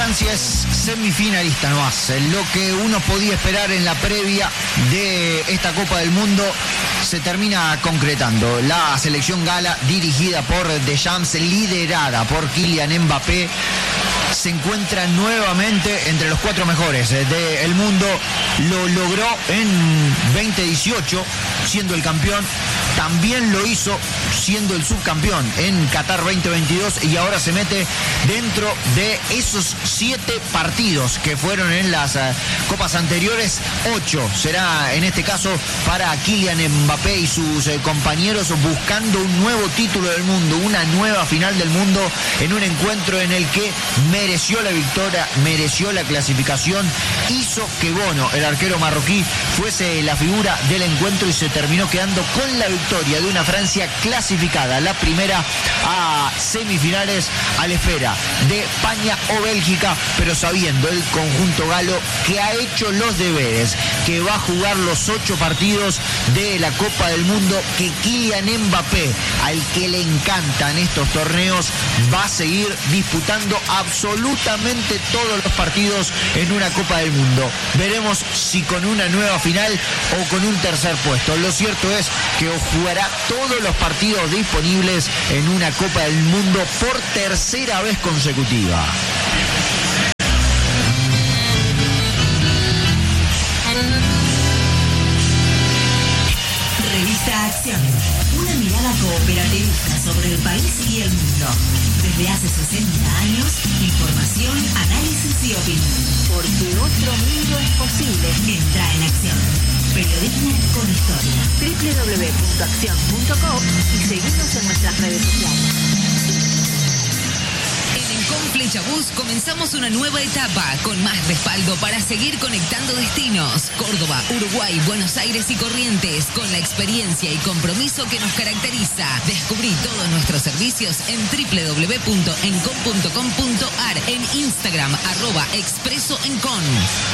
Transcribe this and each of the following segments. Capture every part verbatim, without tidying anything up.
Francia es semifinalista nomás. Lo que uno podía esperar en la previa de esta Copa del Mundo se termina concretando. La selección gala, dirigida por Deschamps, liderada por Kylian Mbappé, se encuentra nuevamente entre los cuatro mejores del mundo. Lo logró en veinte dieciocho, siendo el campeón. También lo hizo siendo el subcampeón en Qatar veinte veintidós, y ahora se mete dentro de esos siete partidos que fueron en las uh, copas anteriores. Ocho será en este caso para Kylian Mbappé y sus uh, compañeros, buscando un nuevo título del mundo, una nueva final del mundo, en un encuentro en el que mereció la victoria, mereció la clasificación, hizo que Bono, el arquero marroquí, fuese la figura del encuentro y se terminó quedando con la victoria de una Francia clasificada, la primera a semifinales, a la espera de España o Bélgica, pero sabiendo el conjunto galo que ha hecho los deberes, que va a jugar los ocho partidos de la Copa del Mundo, que Kylian Mbappé, al que le encantan estos torneos, va a seguir disputando absolutamente todos los partidos en una Copa del Mundo. Veremos si con una nueva final o con un tercer puesto. Lo cierto es que jugará todos los partidos disponibles en una Copa del Mundo por tercera vez consecutiva. Revista Acción, una mirada cooperativista sobre el país y el mundo. Desde hace sesenta años, información, análisis y opinión. Porque otro mundo es posible. Entra en Acción. Periodismo con historia. doble u doble u doble u punto acción punto com y seguimos en nuestras redes sociales. En Encom Flechabús comenzamos una nueva etapa con más respaldo para seguir conectando destinos. Córdoba, Uruguay, Buenos Aires y Corrientes, con la experiencia y compromiso que nos caracteriza. Descubrí todos nuestros servicios en doble u doble u doble u punto encom punto com punto ar, en Instagram, arroba expreso encom.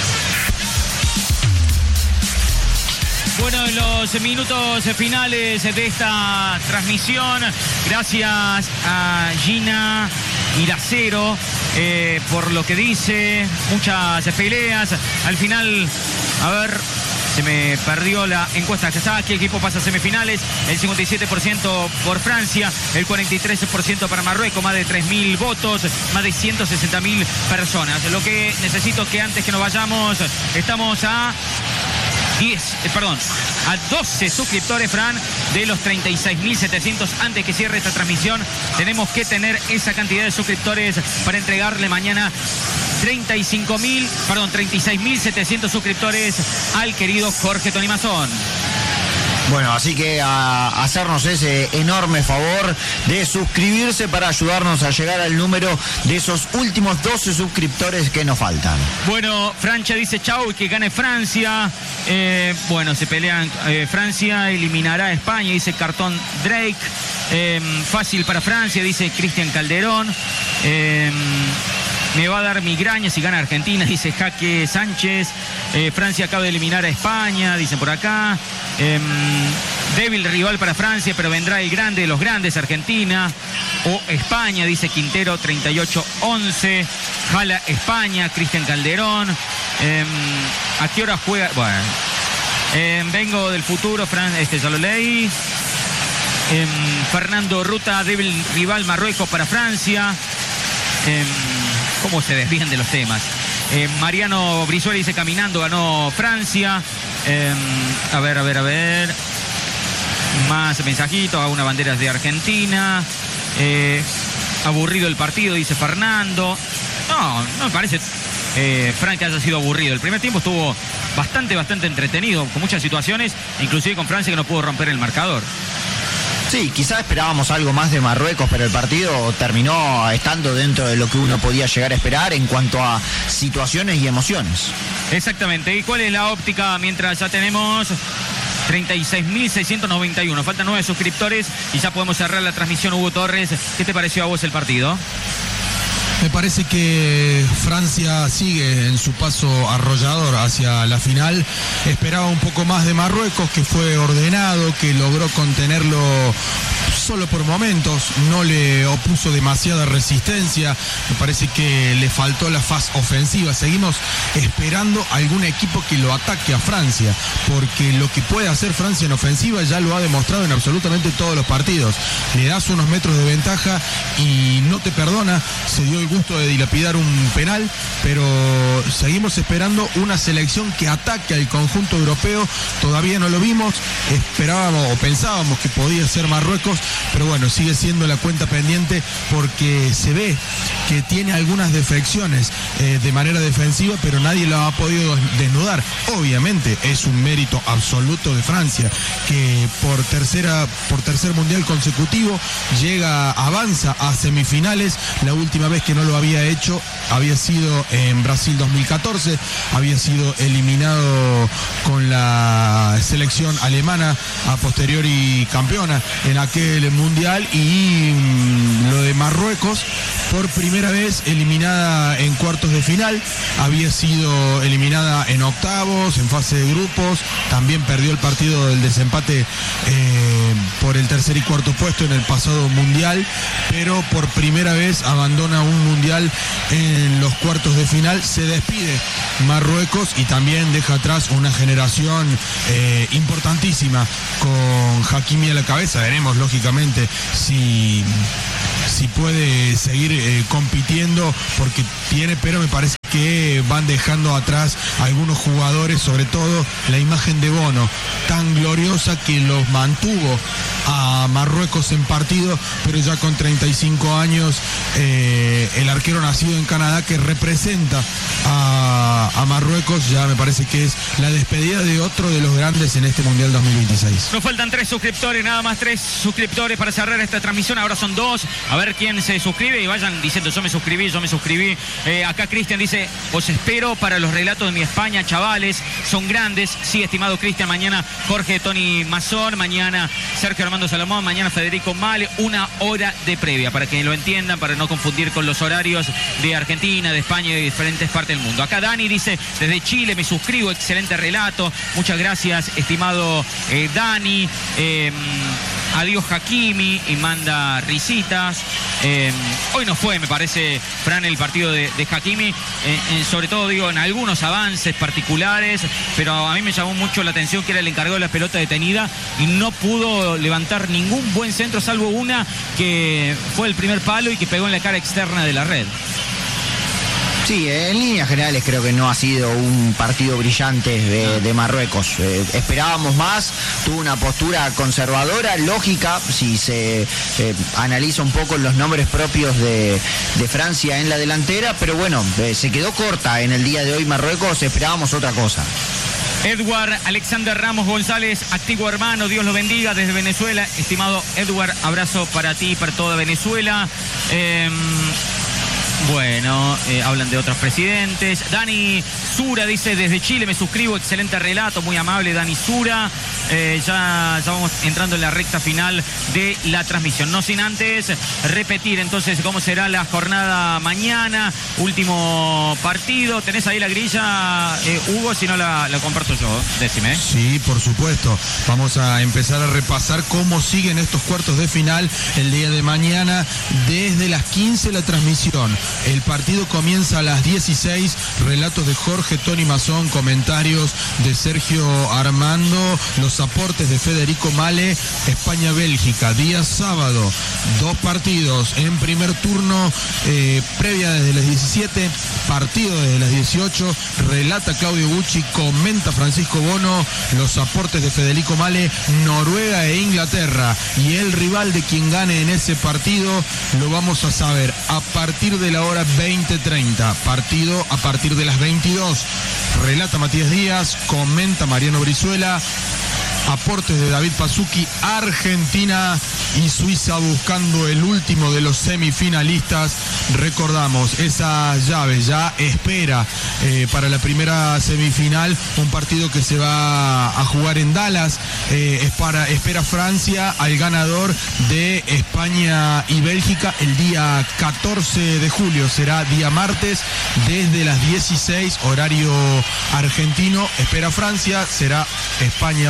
Bueno, en los minutos finales de esta transmisión, gracias a Gina Iracero eh, por lo que dice, muchas peleas. Al final, a ver, se me perdió la encuesta que está. ¿Qué equipo pasa a semifinales? El cincuenta y siete por ciento por Francia, el cuarenta y tres por ciento para Marruecos, más de tres mil votos, más de ciento sesenta mil personas. Lo que necesito que antes que nos vayamos, estamos a diez, eh, perdón, a doce suscriptores, Fran, de los treinta y seis mil setecientos. Antes que cierre esta transmisión, tenemos que tener esa cantidad de suscriptores para entregarle mañana treinta y cinco mil, perdón, treinta y seis mil setecientos suscriptores al querido Jorge Tony Mazón. Bueno, así que a hacernos ese enorme favor de suscribirse para ayudarnos a llegar al número de esos últimos doce suscriptores que nos faltan. Bueno, Francia dice chau y que gane Francia. Eh, bueno, se pelean. Eh, Francia eliminará a España, dice Cartón Drake. Eh, fácil para Francia, dice Cristian Calderón. Eh, Me va a dar migraña si gana Argentina, dice Jaque Sánchez. Eh, Francia acaba de eliminar a España, dicen por acá. Eh, débil rival para Francia, pero vendrá el grande de los grandes, Argentina. O España, dice Quintero, treinta y ocho once. Jala España, Cristian Calderón. Eh, ¿A qué hora juega? Bueno. Eh, vengo del futuro, Fran, este ya lo leí. Eh, Fernando Ruta, débil rival Marruecos para Francia. Eh, ¿Cómo se desvían de los temas? Eh, Mariano Brizuela dice caminando ganó Francia. Eh, a ver, a ver, a ver. Más mensajitos, a una bandera de Argentina. Eh, aburrido el partido, dice Fernando. No, no me parece, eh, Fran, que haya sido aburrido. El primer tiempo estuvo bastante, bastante entretenido, con muchas situaciones, inclusive con Francia que no pudo romper el marcador. Sí, quizás esperábamos algo más de Marruecos, pero el partido terminó estando dentro de lo que uno podía llegar a esperar en cuanto a situaciones y emociones. Exactamente. ¿Y cuál es la óptica mientras ya tenemos treinta y seis mil seiscientos noventa y uno? Faltan nueve suscriptores y ya podemos cerrar la transmisión. Hugo Torres, ¿qué te pareció a vos el partido? Me parece que Francia sigue en su paso arrollador hacia la final. Esperaba un poco más de Marruecos, que fue ordenado, que logró contenerlo solo por momentos, no le opuso demasiada resistencia, me parece que le faltó la faz ofensiva. Seguimos esperando algún equipo que lo ataque a Francia, porque lo que puede hacer Francia en ofensiva ya lo ha demostrado en absolutamente todos los partidos. Le das unos metros de ventaja y no te perdona. Se dio el gusto de dilapidar un penal, pero seguimos esperando una selección que ataque al conjunto europeo. Todavía no lo vimos, esperábamos o pensábamos que podía ser Marruecos, pero bueno, sigue siendo la cuenta pendiente porque se ve que tiene algunas defecciones eh, de manera defensiva, pero nadie lo ha podido desnudar. Obviamente es un mérito absoluto de Francia, que por tercera por tercer mundial consecutivo llega, avanza a semifinales. La última vez que no lo había hecho había sido en Brasil dos mil catorce, había sido eliminado con la selección alemana a posteriori campeona en aquel mundial, y mmm, lo de Marruecos, por primera vez eliminada en cuartos de final, había sido eliminada en octavos, en fase de grupos, también perdió el partido del desempate eh, por el tercer y cuarto puesto en el pasado mundial, pero por primera vez abandona un mundial en los cuartos de final. Se despide Marruecos y también deja atrás una generación eh, importantísima con Hakimi a la cabeza. Veremos lógicamente si si puede seguir eh, compitiendo, porque tiene, pero me parece que van dejando atrás algunos jugadores, sobre todo la imagen de Bono, tan gloriosa que los mantuvo a Marruecos en partido, pero ya con treinta y cinco años, eh, el arquero nacido en Canadá que representa a, a Marruecos, ya me parece que es la despedida de otro de los grandes en este Mundial dos mil veintiséis. Nos faltan tres suscriptores, nada más tres suscriptores para cerrar esta transmisión. Ahora son dos, a ver quién se suscribe y vayan diciendo yo me suscribí, yo me suscribí. Eh, acá Cristian dice, os espero para los relatos de mi España, chavales, son grandes. Sí, estimado Cristian, mañana Jorge Tony Mazón, mañana Sergio Armando Salomón, mañana Federico Male, una hora de previa, para que lo entiendan, para no confundir con los horarios de Argentina, de España y de diferentes partes del mundo. Acá Dani dice, desde Chile me suscribo, excelente relato, muchas gracias, estimado eh, Dani. Eh, Adiós Hakimi, y manda risitas. Eh, hoy no fue, me parece, Fran, el partido de, de Hakimi, eh, eh, sobre todo digo en algunos avances particulares, pero a mí me llamó mucho la atención que era el encargado de la pelota detenida y no pudo levantar ningún buen centro, salvo una que fue el primer palo y que pegó en la cara externa de la red. Sí, en líneas generales creo que no ha sido un partido brillante de, de Marruecos. Eh, esperábamos más, tuvo una postura conservadora, lógica, si se eh, analiza un poco los nombres propios de, de Francia en la delantera, pero bueno, eh, se quedó corta en el día de hoy Marruecos, esperábamos otra cosa. Edward Alexander Ramos González, activo hermano, Dios lo bendiga desde Venezuela. Estimado Edward, abrazo para ti y para toda Venezuela. Eh, Bueno, eh, hablan de otros presidentes. Dani Sura dice, desde Chile me suscribo, excelente relato, muy amable Dani Sura. Eh, ya, ya vamos entrando en la recta final de la transmisión. No sin antes repetir entonces cómo será la jornada mañana. Último partido. ¿Tenés ahí la grilla, eh, Hugo? Si no la, la comparto yo, decime. Sí, por supuesto. Vamos a empezar a repasar cómo siguen estos cuartos de final el día de mañana. Desde las quince la transmisión. El partido comienza a las dieciséis. Relatos de Jorge Tony Mazón, comentarios de Sergio Armando, los aportes de Federico Male. España-Bélgica, día sábado, dos partidos. En primer turno, eh, previa desde las diecisiete, partido desde las dieciocho. Relata Claudio Bucci, comenta Francisco Bono, los aportes de Federico Male, Noruega e Inglaterra. Y el rival de quien gane en ese partido lo vamos a saber a partir de la hora veinte treinta. Partido a partir de las veintidós. Relata Matías Díaz, comenta Mariano Brizuela. Aportes de David Pazuki, Argentina y Suiza buscando el último de los semifinalistas. Recordamos, esa llave ya espera eh, para la primera semifinal un partido que se va a jugar en Dallas. Eh, es para, espera Francia al ganador de España y Bélgica el día catorce de julio. Será día martes desde las dieciséis, horario argentino. Espera Francia, será España o Bélgica.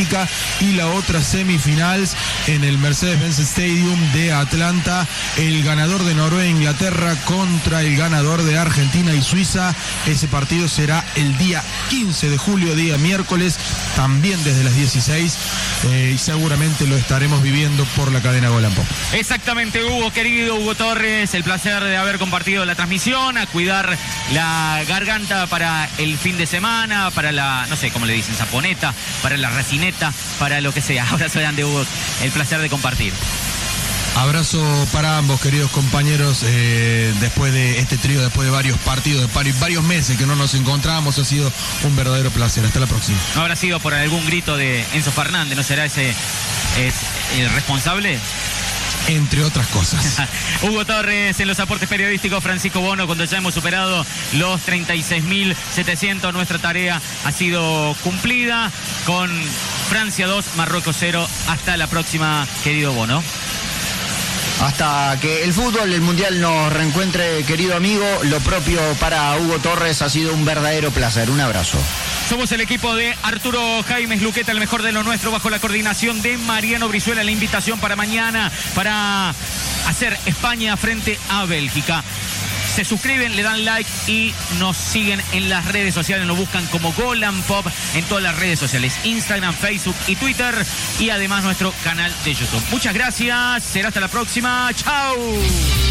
Bélgica, y la otra semifinal en el Mercedes-Benz Stadium de Atlanta, el ganador de Noruega e Inglaterra contra el ganador de Argentina y Suiza. Ese partido será el día quince de julio, día miércoles, también desde las dieciséis, eh, y seguramente lo estaremos viviendo por la cadena Gol and Pop. Exactamente, Hugo, querido Hugo Torres, el placer de haber compartido la transmisión, a cuidar la garganta para el fin de semana, para la, no sé cómo le dicen, zaponeta, para la resineta, para lo que sea. Abrazo grande, Hugo, el placer de compartir. Abrazo para ambos, queridos compañeros, eh, después de este trío, después de varios partidos, de varios meses que no nos encontramos, ha sido un verdadero placer. Hasta la próxima. ¿No habrá sido por algún grito de Enzo Fernández? ¿No será ese es, el responsable? Entre otras cosas. Hugo Torres en los aportes periodísticos, Francisco Bono, cuando ya hemos superado los treinta y seis mil setecientos, nuestra tarea ha sido cumplida con Francia dos, Marruecos cero. Hasta la próxima, querido Bono. Hasta que el fútbol, el mundial nos reencuentre, querido amigo. Lo propio para Hugo Torres, ha sido un verdadero placer. Un abrazo. Somos el equipo de Arturo Jaimes Luqueta, el mejor de lo nuestro, bajo la coordinación de Mariano Brizuela. La invitación para mañana para hacer España frente a Bélgica. Se suscriben, le dan like y nos siguen en las redes sociales. Nos buscan como Gol and Pop en todas las redes sociales: Instagram, Facebook y Twitter. Y además nuestro canal de YouTube. Muchas gracias. Será hasta la próxima. ¡Chao!